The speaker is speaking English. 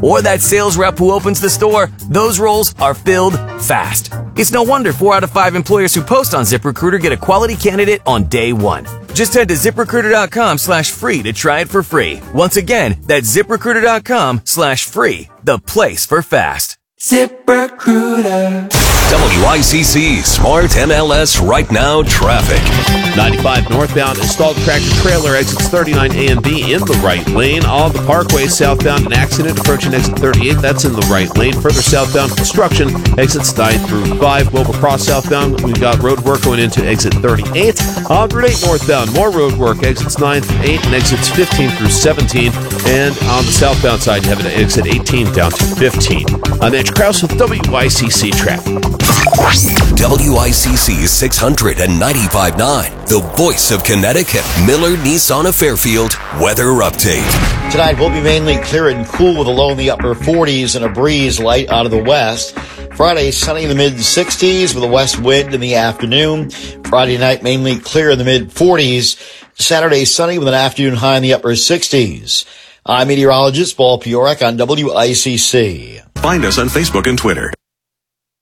or that sales rep who opens the store, those roles are filled fast. It's no wonder 4 out of 5 employers who post on ZipRecruiter get a quality candidate on day one. Just head to ZipRecruiter.com/free to try it for free. Once again, that's ZipRecruiter.com/free, the place for fast. ZipRecruiter. WICC Smart MLS Right Now Traffic. 95 northbound, installed tractor trailer, exits 39A and B in the right lane. On the Parkway, southbound, an accident approaching exit 38. That's in the right lane. Further southbound, construction, exits 9 through 5. Wilbur Cross southbound, we've got road work going into exit 38. On Route 8 northbound, more road work, exits 9 through 8 and exits 15 through 17. And on the southbound side, you have an exit 18 down to 15. I'm Andrew Krause with WICC Traffic. WICC 695.9, the voice of Connecticut. Miller Nissan of Fairfield weather update. Tonight will be mainly clear and cool with a low in the upper 40s and a breeze light out of the west. Friday, sunny in the mid-60s with a west wind in the afternoon. Friday night, mainly clear in the mid-40s. Saturday, sunny with an afternoon high in the upper 60s. I'm meteorologist Paul Piorek on WICC. Find us on Facebook and Twitter.